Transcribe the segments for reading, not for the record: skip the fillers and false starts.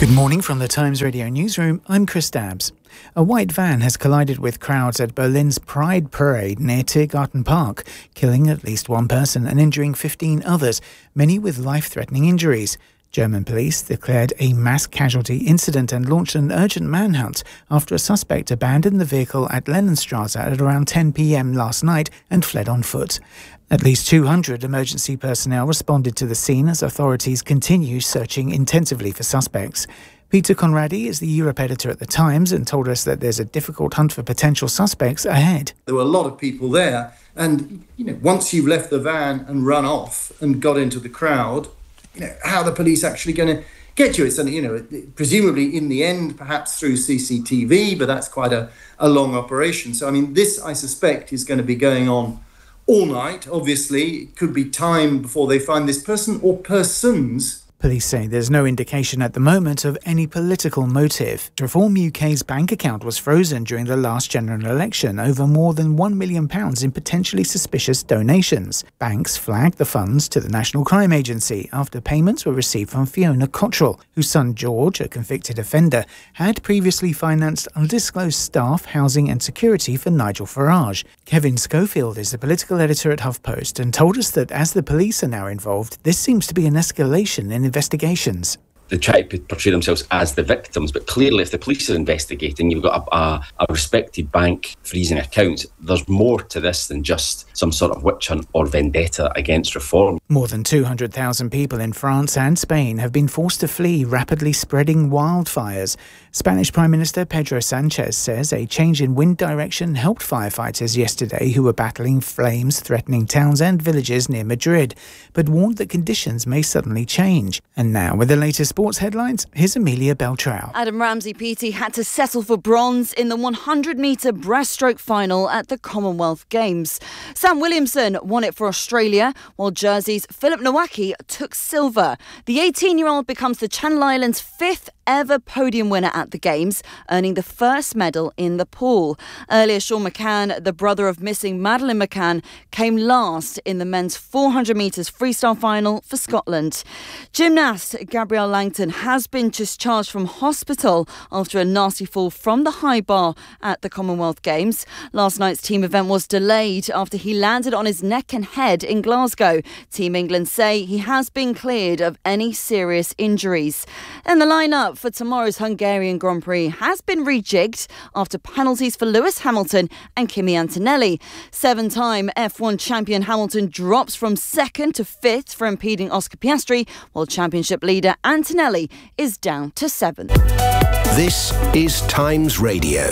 Good morning from the Times Radio newsroom. I'm Chris Dabbs. A white van has collided with crowds at Berlin's Pride Parade near Tiergarten Park, killing at least one person and injuring 15 others, many with life-threatening injuries. German police declared a mass casualty incident and launched an urgent manhunt after a suspect abandoned the vehicle at Lennonstrasse at around 10 p.m. last night and fled on foot. At least 200 emergency personnel responded to the scene as authorities continue searching intensively for suspects. Peter Conradi is the Europe editor at The Times and told us that there's a difficult hunt for potential suspects ahead. There were a lot of people there, and once you've left the van and run off and got into the crowd, how are the police actually going to get you? It's presumably in the end, perhaps through CCTV, but that's quite a long operation. So, this, I suspect, is going to be going on all night. Obviously, it could be time before they find this person or persons. Police say there's no indication at the moment of any political motive. Reform UK's bank account was frozen during the last general election over more than £1 million in potentially suspicious donations. Banks flagged the funds to the National Crime Agency after payments were received from Fiona Cottrell, whose son George, a convicted offender, had previously financed undisclosed staff, housing and security for Nigel Farage. Kevin Schofield is the political editor at HuffPost and told us that as the police are now involved, this seems to be an escalation in investigations. They try to portray themselves as the victims, but clearly if the police are investigating, you've got a respected bank freezing accounts. There's more to this than just some sort of witch hunt or vendetta against reform. More than 200,000 people in France and Spain have been forced to flee rapidly spreading wildfires. Spanish Prime Minister Pedro Sanchez says a change in wind direction helped firefighters yesterday who were battling flames threatening towns and villages near Madrid, but warned that conditions may suddenly change. And now, with the latest sports headlines, here's Amelia Beltrao. Adam Ramsey-Peaty had to settle for bronze in the 100-metre breaststroke final at the Commonwealth Games. Sam Williamson won it for Australia, while Jersey's Philip Nowacki took silver. The 18-year-old becomes the Channel Islands' fifth ever podium winner at the Games, earning the first medal in the pool. Earlier, Sean McCann, the brother of missing Madeleine McCann, came last in the men's 400 metres freestyle final for Scotland. Gymnast Gabrielle Langton has been discharged from hospital after a nasty fall from the high bar at the Commonwealth Games. Last night's team event was delayed after he landed on his neck and head in Glasgow. Team England say he has been cleared of any serious injuries. And the lineup for tomorrow's Hungarian Grand Prix has been rejigged after penalties for Lewis Hamilton and Kimi Antonelli. Seven-time F1 champion Hamilton drops from second to fifth for impeding Oscar Piastri, while championship leader Antonelli is down to seventh. This is Times Radio.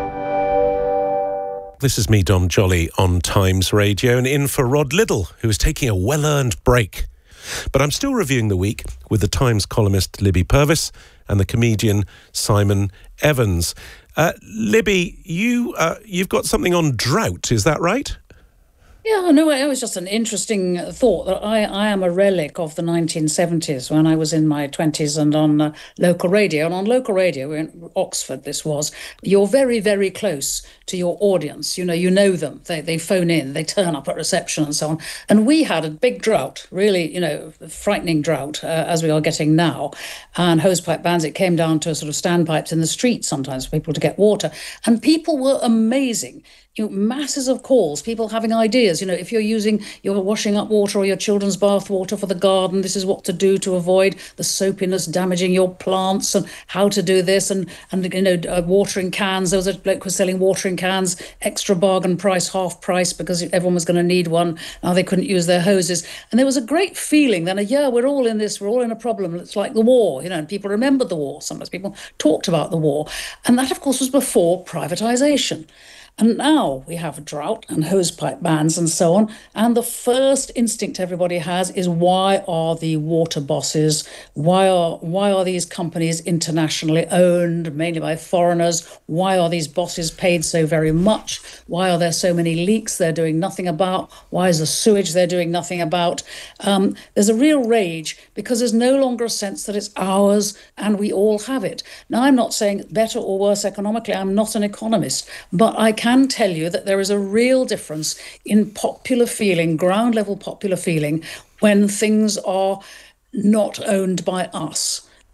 This is me, Dom Jolly, on Times Radio, and in for Rod Liddle, who is taking a well-earned break. But I'm still reviewing the week with the Times columnist Libby Purvis and the comedian Simon Evans. Libby, you've got something on drought, is that right? Yeah, no, it was just an interesting thought that I am a relic of the 1970s when I was in my 20s and on local radio. And on local radio, in Oxford this was, you're very, very close to your audience. You know them. They phone in, they turn up at reception and so on. And we had a big drought, really, frightening drought, as we are getting now. And hosepipe bans, it came down to sort of standpipes in the street sometimes for people to get water. And people were amazing. Masses of calls, people having ideas. If you're washing up water or your children's bath water for the garden, this is what to do to avoid the soapiness damaging your plants and how to do this. And watering cans. There was a bloke who was selling watering cans, extra bargain price, half price, because everyone was going to need one. Now they couldn't use their hoses. And there was a great feeling then, we're all in this, we're all in a problem. It's like the war, and people remembered the war. Sometimes people talked about the war. And that, of course, was before privatisation. And now we have drought and hosepipe bans and so on. And the first instinct everybody has is, why are the water bosses, why are these companies internationally owned, mainly by foreigners? Why are these bosses paid so very much? Why are there so many leaks they're doing nothing about? Why is the sewage they're doing nothing about? There's a real rage because there's no longer a sense that it's ours and we all have it. Now, I'm not saying better or worse economically. I'm not an economist, but I can tell you that there is a real difference in popular feeling, ground level popular feeling, when things are not owned by us.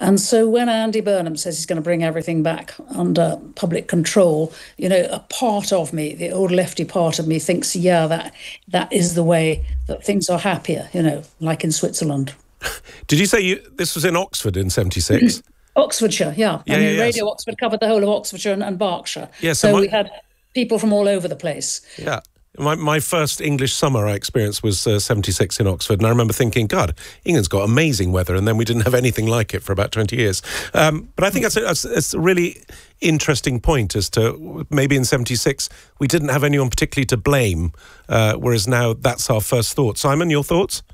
And so when Andy Burnham says he's going to bring everything back under public control, a part of me, the old lefty part of me, thinks, that is the way that things are happier, like in Switzerland. Did you say this was in Oxford in 76? Oxfordshire, yeah. Radio Oxford covered the whole of Oxfordshire and Berkshire. Yeah, so we had people from all over the place. Yeah. My first English summer I experienced was 76 in Oxford, and I remember thinking, God, England's got amazing weather, and then we didn't have anything like it for about 20 years. But I think that's a really interesting point as to maybe in 76 we didn't have anyone particularly to blame, whereas now that's our first thought. Simon, your thoughts?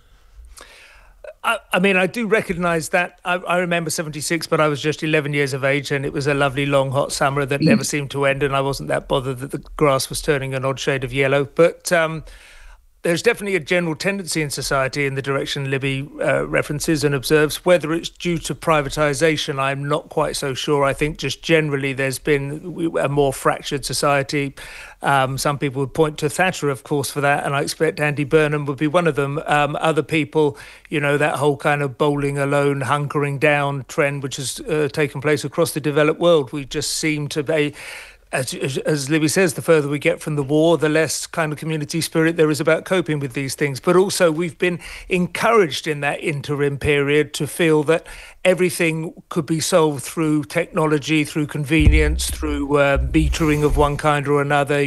I mean, I do recognise that. I remember 76, but I was just 11 years of age, and it was a lovely, long, hot summer that never seemed to end, and I wasn't that bothered that the grass was turning an odd shade of yellow. But there's definitely a general tendency in society in the direction Libby references and observes. Whether it's due to privatisation, I'm not quite so sure. I think just generally there's been a more fractured society. Some people would point to Thatcher, of course, for that, and I expect Andy Burnham would be one of them. Other people, that whole kind of bowling alone, hunkering down trend, which has taken place across the developed world. We just seem to be... As Libby says, the further we get from the war, the less kind of community spirit there is about coping with these things. But also we've been encouraged in that interim period to feel that everything could be solved through technology, through convenience, through metering of one kind or another,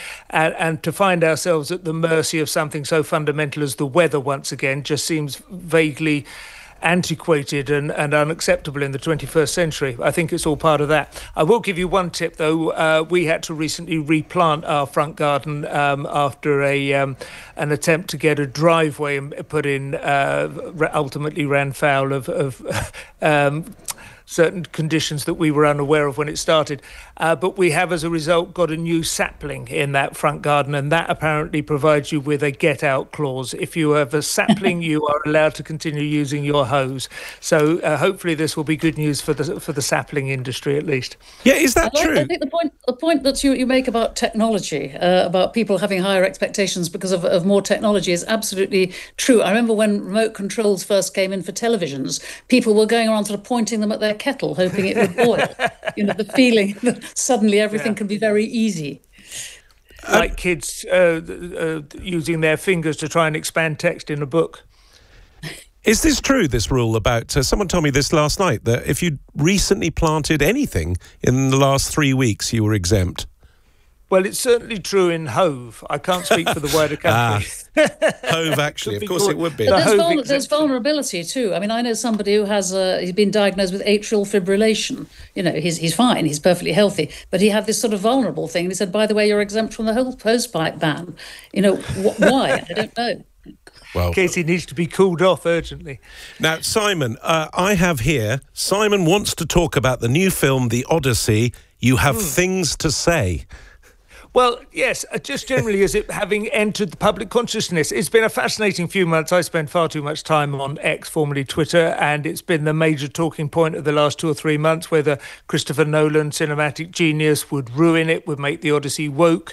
and to find ourselves at the mercy of something so fundamental as the weather once again just seems vaguely antiquated and unacceptable in the 21st century. I think it's all part of that. I will give you one tip, though. We had to recently replant our front garden after an attempt to get a driveway put in, ultimately ran foul of certain conditions that we were unaware of when it started. But we have, as a result, got a new sapling in that front garden, and that apparently provides you with a get-out clause. If you have a sapling, you are allowed to continue using your hose. So hopefully this will be good news for the sapling industry, at least. Yeah, is that true? I think the point that you make about technology, about people having higher expectations because of more technology is absolutely true. I remember when remote controls first came in for televisions, people were going around sort of pointing them at their kettle, hoping it would boil. The feeling that suddenly everything can be very easy. Like kids using their fingers to try and expand text in a book. Is this true, this rule about... someone told me this last night, that if you recently planted anything in the last 3 weeks, you were exempt? Well, it's certainly true in Hove. I can't speak for the wider country. Hove, actually, of course it would be. But there's vulnerability too. I mean, I know somebody who has he's been diagnosed with atrial fibrillation. He's fine, he's perfectly healthy, but he had this sort of vulnerable thing. And he said, by the way, you're exempt from the whole hosepipe ban. Why? I don't know. Well, in case he needs to be cooled off urgently. Now, Simon, I have here, Simon wants to talk about the new film, The Odyssey. You have things to say. Well, yes, just generally as it having entered the public consciousness, it's been a fascinating few months. I spent far too much time on X, formerly Twitter, and it's been the major talking point of the last 2 or 3 months, whether Christopher Nolan, cinematic genius, would ruin it, would make the Odyssey woke.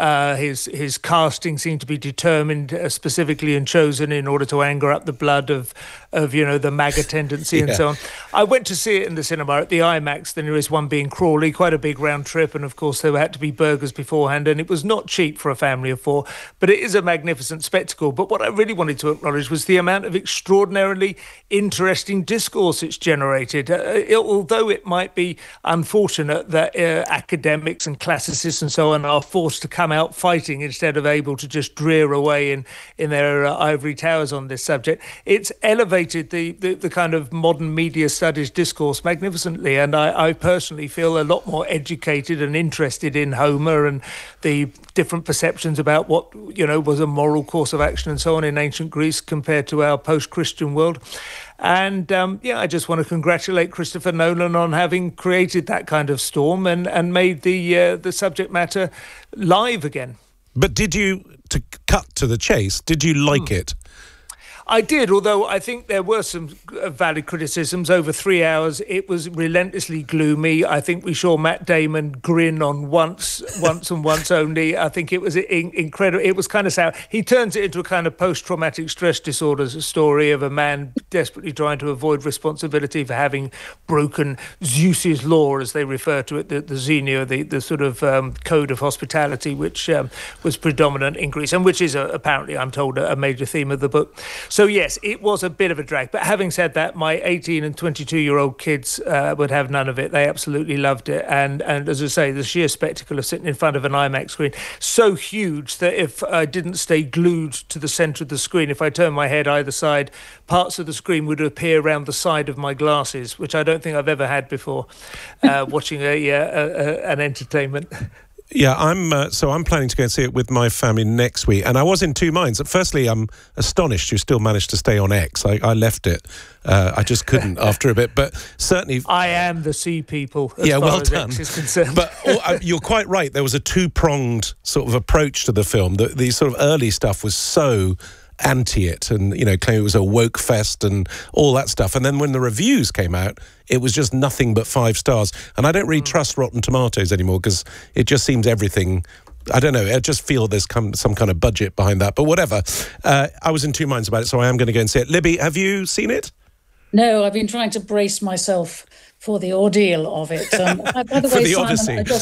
His casting seemed to be determined specifically and chosen in order to anger up the blood of the MAGA tendency and so on. I went to see it in the cinema at the IMAX, the nearest one being Crawley, quite a big round trip, and of course there had to be burgers beforehand, and it was not cheap for a family of 4, but it is a magnificent spectacle. But what I really wanted to acknowledge was the amount of extraordinarily interesting discourse it's generated. Although it might be unfortunate that academics and classicists and so on are forced to come out fighting instead of able to just drear away in their ivory towers on this subject, it's elevated the kind of modern media studies discourse magnificently. And I personally feel a lot more educated and interested in Homer and the different perceptions about what, was a moral course of action and so on in ancient Greece compared to our post-Christian world. And, I just want to congratulate Christopher Nolan on having created that kind of storm and made the subject matter live again. But to cut to the chase, did you like it? I did, although I think there were some valid criticisms. Over 3 hours, it was relentlessly gloomy. I think we saw Matt Damon grin on once and once only. I think it was incredible. It was kind of sad. He turns it into a kind of post-traumatic stress disorder story of a man desperately trying to avoid responsibility for having broken Zeus's law, as they refer to it, the Xenia, the sort of code of hospitality, which was predominant in Greece, and which is apparently, I'm told, a major theme of the book. So yes, it was a bit of a drag. But having said that, my 18 and 22-year-old kids would have none of it. They absolutely loved it. And as I say, the sheer spectacle of sitting in front of an IMAX screen, so huge that if I didn't stay glued to the centre of the screen, if I turned my head either side, parts of the screen would appear around the side of my glasses, which I don't think I've ever had before watching an entertainment. Yeah, I'm planning to go and see it with my family next week, and I was in two minds. Firstly, I'm astonished you still managed to stay on X. I left it. I just couldn't after a bit, but certainly I am the sea people. As yeah, far well as done. X is concerned. But you're quite right. There was a two-pronged sort of approach to the film. The sort of early stuff was so anti it, and claiming it was a woke fest and all that stuff. And then when the reviews came out, it was just nothing but 5 stars. And I don't really trust Rotten Tomatoes anymore because it just seems everything. I don't know. I just feel there's some kind of budget behind that. But whatever. I was in two minds about it, so I am going to go and see it. Libby, have you seen it? No, I've been trying to brace myself for the ordeal of it. By the way, Simon,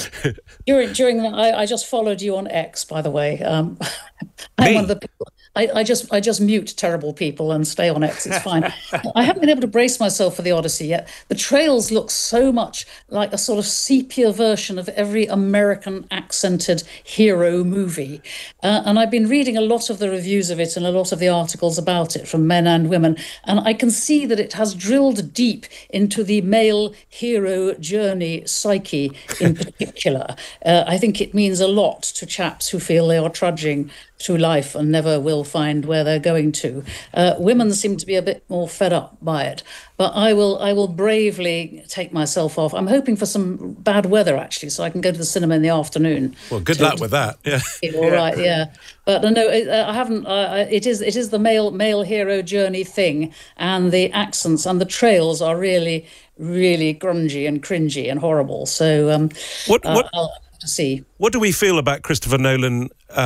Odyssey. I just followed you on X. By the way, I'm one of the people. I just mute terrible people and stay on X. It's fine. I haven't been able to brace myself for the Odyssey yet. The trails look so much like a sort of sepia version of every American accented hero movie. And I've been reading a lot of the reviews of it and a lot of the articles about it from men and women. And I can see that it has drilled deep into the male hero journey psyche in particular. I think it means a lot to chaps who feel they are trudging through life and never will find where they're going to. Women seem to be a bit more fed up by it, but I will bravely take myself off. I'm hoping for some bad weather actually, so I can go to the cinema in the afternoon. Well, good luck with that. Yeah. All right. Yeah. But no, I haven't. It is the male hero journey thing, and the accents and the trails are really, really grungy and cringy and horrible. So I'll have to see. What do we feel about Christopher Nolan?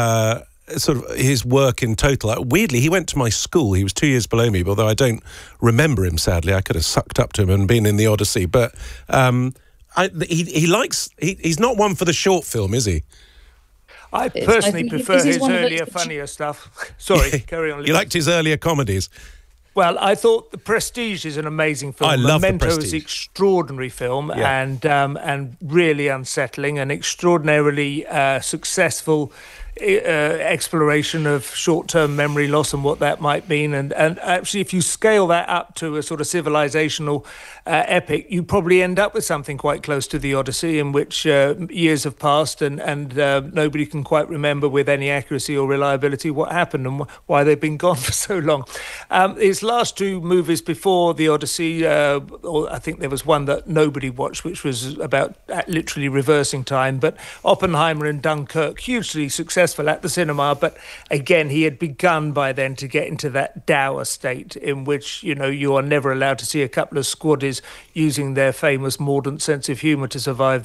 Sort of his work in total. Weirdly, he went to my school. He was 2 years below me, although I don't remember him, sadly. I could have sucked up to him and been in the Odyssey. But he's not one for the short film, is he? I personally prefer his earlier, funnier stuff. Sorry, carry on. You liked his earlier comedies? Well, I thought The Prestige is an amazing film. I love Memento The Prestige. is an extraordinary film, Yeah. and really unsettling, and extraordinarily successful exploration of short-term memory loss and what that might mean. And actually, if you scale that up to a sort of civilizational epic, you probably end up with something quite close to the Odyssey, in which years have passed and nobody can quite remember with any accuracy or reliability what happened and why they've been gone for so long. His last two movies before the Odyssey, or I think there was one that nobody watched, which was about literally reversing time, but Oppenheimer and Dunkirk, hugely successful at the cinema, but again, he had begun by then to get into that dour state in which, you are never allowed to see a couple of squaddies using their famous mordant sense of humour to survive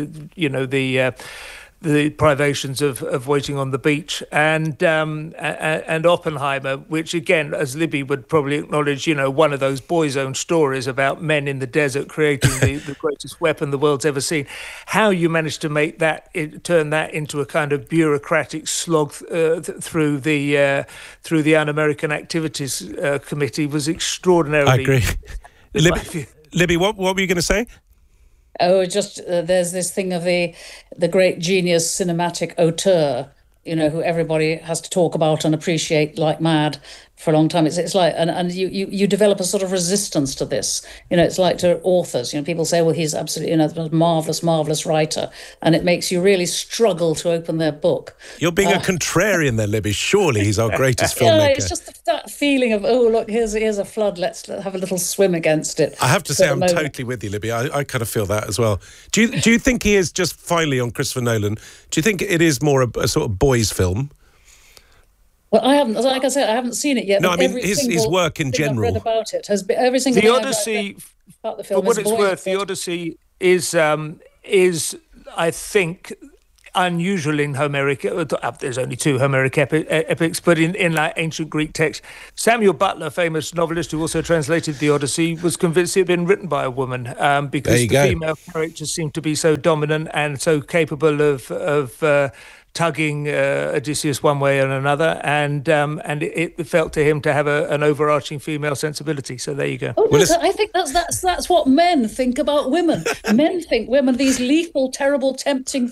the privations of waiting on the beach, and Oppenheimer, which again, as Libby would probably acknowledge, one of those boys' own stories about men in the desert creating the greatest weapon the world's ever seen. How you managed to make that, turn that into a kind of bureaucratic slog through the Un-American Activities Committee was extraordinarily. I agree. Libby, what were you going to say? Oh, just there's this thing of the great genius cinematic auteur, who everybody has to talk about and appreciate like mad for a long time. It's like, and you develop a sort of resistance to this. It's like to authors. People say, well, he's absolutely a marvelous writer, and it makes you really struggle to open their book. You're being a contrarian there, Libby. Surely he's our greatest filmmaker. Yeah, it's just that feeling of, oh, look, here's a flood. Let's have a little swim against it. I have to say, I'm totally with you, Libby. I kind of feel that as well. Do you think he is, just finally on Christopher Nolan, do you think it is more a sort of boys' film? Well, I haven't, like I said, I haven't seen it yet. No, but I mean, his work in general. I've read about it has been every single The thing Odyssey, about the film. for what it's worth, the Odyssey is I think, unusual in Homeric. There's only 2 Homeric epics, but in like ancient Greek text, Samuel Butler, famous novelist who also translated the Odyssey, was convinced it had been written by a woman because the female characters seemed to be so dominant and so capable of tugging Odysseus one way and another, and it felt to him to have an overarching female sensibility. So there you go. Oh, no, I think that's what men think about women. Men think women, these lethal, terrible, tempting